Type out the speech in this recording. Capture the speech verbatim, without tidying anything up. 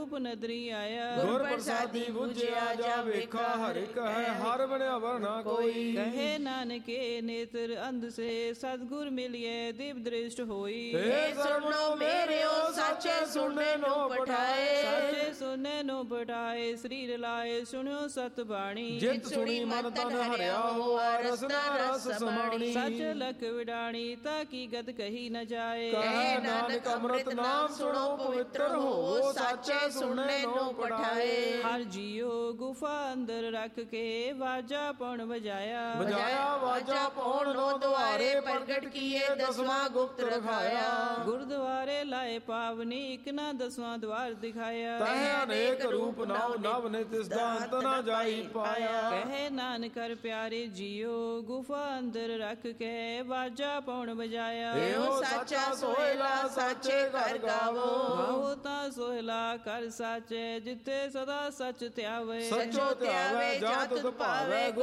ਰੂਪ ਨਦਰੀ ਆਇਆ। ਗੁਰ ਪ੍ਰਸਾਦੀ ਬੁਝਿਆ ਜਾ ਵੇਖਾ ਹਰਿ ਕਹੈ ਹਰ ਬਣਿਆ ਵਰਨਾ ਕੋਈ। ਕਹੇ ਨਾਨਕੇ ਨੇਤਰ ਅੰਧ ਸੇ ਸਤਿਗੁਰ ਮਿਲਿਏ ਦਿਵ ਦ੍ਰਿਸ਼ਟ ਹੋਈ। ਏ ਸੁਣੋ ਮੇਰਿਓ ਸਾਚੇ ਸੁਣੇ ਨੋ ਪਠਾਏ। ਸਾਚੇ ਸੁਣੇ ਨੋ ਪਠਾਏ ਸਰੀਰ ਲਾਏ ਸੁਣਿਓ ਸਤ ਬਾਣੀ। ਜਿਤ ਸੁਣੀ ਮਨ ਤਨ ਹਰਿਆ ਹੋਆ ਰਸਨਾ ਰਸ ਸਮਾਣੀ। ਸਚ ਲਖ ਵਿਡਾਣੀ ਤਾ ਕੀ ਗਤ ਕਹੀ ਨ ਜਾਏ। ਕਹੈ ਨਾਨਕ ਅੰਮ੍ਰਿਤ ਨਾਮ ਸੁਣੋ ਪਵਿੱਤਰ ਹੋ ਸਾਚੇ ਸੁਣੇ ਨੋ ਪਠਾਏ। ਹਰ ਜੀਓ ਗੁਫਾ ਅੰਦਰ ਰੱਖ ਕੇ ਵਾਜਾ ਪਉਣ ਵਜਾਇਆ। ਵਜਾਇਆ ਵਾਜਾ ਪਉਣ ਨੋ ਦੁਆਰੇ ਪ੍ਰਗਟ ਕੀਏ ਦਸਵਾਂ ਗੁਪਤ ਰਖਾਇਆ। ਗੁਰਦੁਆਰੇ ਲਾਏ ਪਾਵਨੀ ਇਕ ਨਾ ਦਸਵਾਂ ਦਵਾਰ ਦਿਖਾਇਆ। ਤਹਿ ਅਨੇਕ ਰੂਪ ਨਵ ਨਵ ਨੇ ਤਿਸ ਦਾ ਅੰਤ ਨਾ ਜਾਈ ਪਾਇਆ। ਕਹੇ ਨਾਨਕ ਕਰ ਪਿਆਰੇ ਜੀਓ ਗੁਫਾ ਅੰਦਰ ਰੱਖ ਕੇ ਵਾਜਾ ਪਉਣ ਵਜਾਇਆ। ਇਹੋ ਸਾਚਾ ਸੋਹਿਲਾ ਸਾਚੇ ਘਰ ਗਾਵੋ। ਗਾਵੋ ਤਾਂ ਸੋਹਿਲਾ ਕਰ ਸਾਚੇ ਜਿੱਥੇ ਸਦਾ ਸਚ ਧਿਆਵੇ। ਸਚੋ ਧਿਆਵੇ ਜਾਂ ਤੁਧ ਭਾਵੇ।